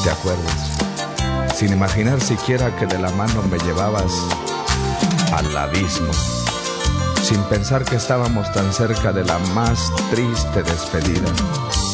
te acuerdes, sin imaginar siquiera que de la mano me llevabas al abismo, sin pensar que estábamos tan cerca de la más triste despedida.